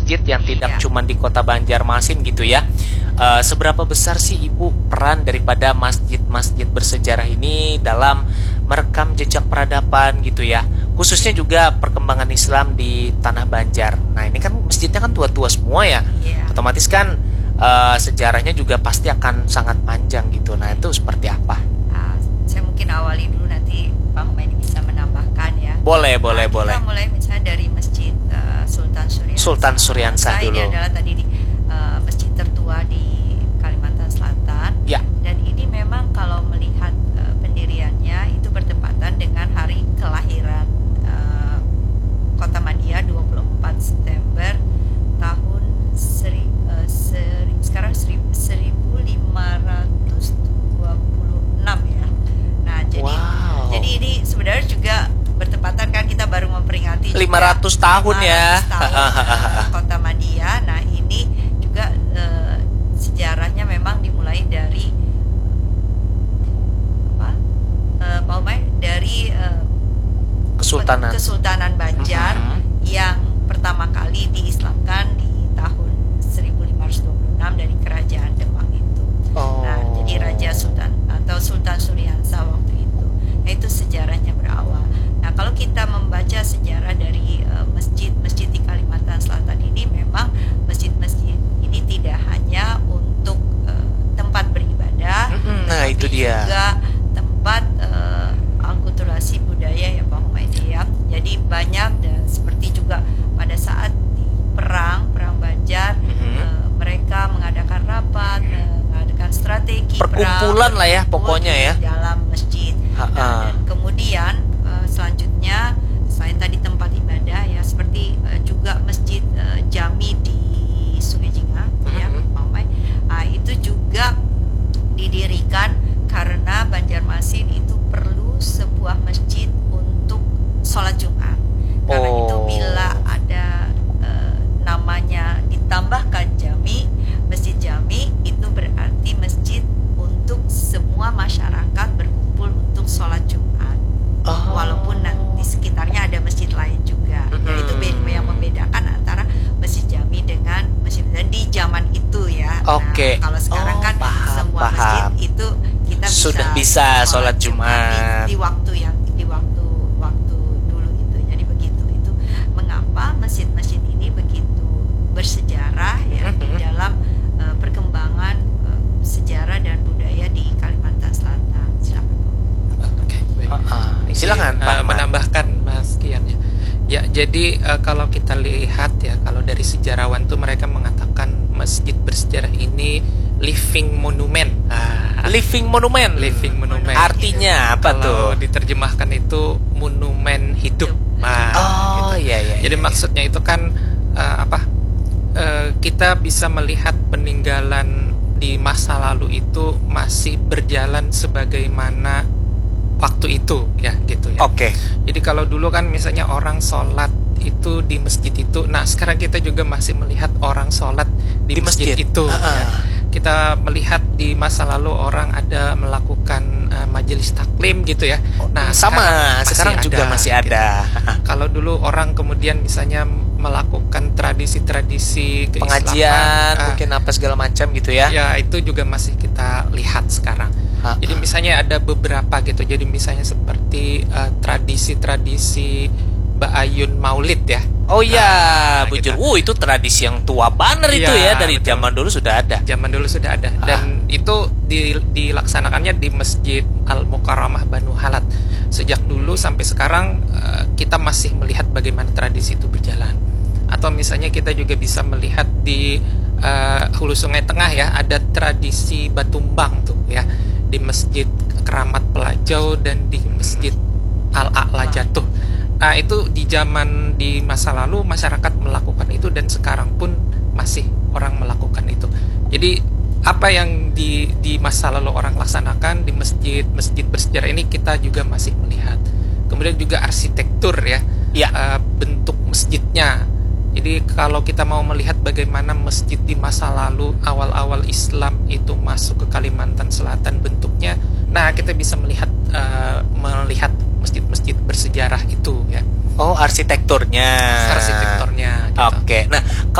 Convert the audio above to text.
masjid yang tidak Iya. cuma di Kota Banjarmasin gitu ya. Seberapa besar sih Ibu peran daripada masjid-masjid bersejarah ini dalam merekam jejak peradaban gitu ya, khususnya juga perkembangan Islam di Tanah Banjar. Nah ini kan masjidnya kan tua-tua semua ya, Iya. otomatis kan sejarahnya juga pasti akan sangat panjang gitu. Nah itu seperti apa? Saya mungkin awali dulu, nanti Pak Humaydi bisa menambahkan ya. Boleh. Kita mulai misalnya dari Masjid Sultan Suryansah Ini dulu. adalah tadi masjid tertua di Kalimantan Selatan. Ya. Dan ini memang kalau melihat pendiriannya itu bertepatan dengan hari kelahiran Kota Madia, 24 September tahun sekarang 1526 ya. Nah, jadi ini sebenarnya juga bertepatan kan, kita baru memperingati 500 tahun ya. 500 tahun Kota Madia. Nah, ini juga sejarahnya memang dimulai dari Pak Umay, dari Kesultanan Banjar yang pertama kali diislamkan di tahun 1526 dari Kerajaan Demak itu. Nah, jadi Raja Sultan atau Sultan Suryansah waktu itu. Nah, itu sejarahnya berawal. Nah, kalau kita membaca sejarah dari masjid-masjid di Kalimantan Selatan ini, memang masjid-masjid ini tidak hanya untuk tempat beribadah, Nah, itu dia. juga tempat akulturasi budaya ya Pak Humaydi ya. Jadi banyak, dan seperti juga pada saat di perang Banjar, mereka mengadakan rapat, mengadakan strategi Perkumpulan perang, lah ya pokoknya ya. di dalam masjid. Nah, dan kemudian selanjutnya selain tadi tempat ibadah ya, seperti juga masjid Jami di Sungai Jingah ya Pak Humaydi. Itu juga didirikan karena Banjarmasin itu perlu sebuah masjid untuk sholat Jumat. Karena itu bila ada namanya ditambahkan Jami, Masjid Jami, itu berarti masjid untuk semua masyarakat berkumpul untuk sholat Jumat. Walaupun di sekitarnya ada masjid lain juga. Ya, itu yang membedakan antara Masjid Jami dengan masjid di zaman itu ya. Oke. Nah, kalau sekarang kan semua masjid itu kita sudah bisa sholat di Jumat waktu waktu dulu itu. Jadi begitu, itu mengapa masjid-masjid ini begitu bersejarah ya di dalam perkembangan sejarah dan budaya di Kalimantan Selatan. Silakan Pak. Oke, baik. Silakan Pak. Menambahkan Mas Kian ya. Ya, jadi kalau kita lihat ya, kalau dari sejarawan tuh mereka mengatakan masjid bersejarah ini living monument. Living monument. Artinya apa kalau tuh? Diterjemahkan itu monumen hidup. Gitu. Iya. Jadi maksudnya itu kan kita bisa melihat peninggalan di masa lalu itu masih berjalan sebagaimana waktu itu ya gitu ya. Oke. Jadi kalau dulu kan misalnya orang sholat itu di masjid itu, nah sekarang kita juga masih melihat orang sholat di masjid itu. Ya. Kita melihat di masa lalu orang ada melakukan majelis taklim gitu ya. Nah sekarang juga masih ada. Gitu. Kalau dulu orang kemudian misalnya melakukan tradisi-tradisi pengajian, mungkin apa segala macam gitu ya. Ya, itu juga masih kita lihat sekarang. Jadi misalnya ada beberapa gitu. Jadi misalnya seperti tradisi-tradisi Ba'ayun Maulid ya. Oh iya, gitu. itu tradisi yang tua banget itu ya, dari betul. zaman dulu sudah ada. Dan itu dilaksanakannya di Masjid Al-Mukarramah Banu Halat. Sejak dulu sampai sekarang kita masih melihat bagaimana tradisi itu berjalan. Atau misalnya kita juga bisa melihat di Hulu Sungai Tengah ya, ada tradisi batumbang tuh ya, di Masjid Keramat Pelajau dan di Masjid Al-A'la Jatuh. Nah, itu di masa lalu masyarakat melakukan itu, dan sekarang pun masih orang melakukan itu. Jadi apa yang di masa lalu orang laksanakan di masjid bersejarah ini kita juga masih melihat. Kemudian juga arsitektur ya. Bentuk masjidnya. Jadi kalau kita mau melihat bagaimana masjid di masa lalu awal-awal Islam itu masuk ke Kalimantan Selatan bentuknya, nah kita bisa melihat masjid-masjid bersejarah itu ya. Oh, arsitekturnya. Gitu. Oke. Nah,